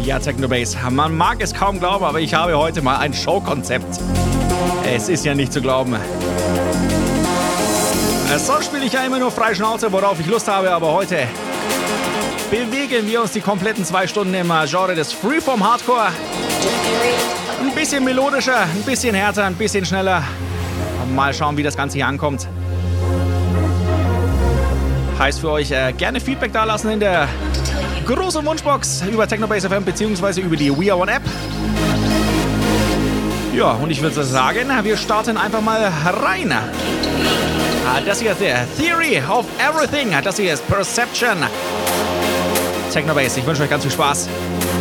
Ja, Technobase, man mag es kaum glauben, aber ich habe heute mal ein Showkonzept. Es ist ja nicht zu glauben. Sonst spiele ich ja immer nur frei Schnauze, worauf ich Lust habe, aber heute bewegen wir uns die kompletten 2 Stunden im Genre des Freeform Hardcore. Ein bisschen melodischer, ein bisschen härter, ein bisschen schneller. Mal schauen, wie das Ganze hier ankommt. Heißt für euch gerne Feedback dalassen in der großen Wunschbox über Technobase FM bzw. über die We Are One App. Ja, und ich würde sagen, wir starten einfach mal rein. Das hier ist der Theory of Everything. Das hier ist Perception. Technobase, ich wünsche euch ganz viel Spaß.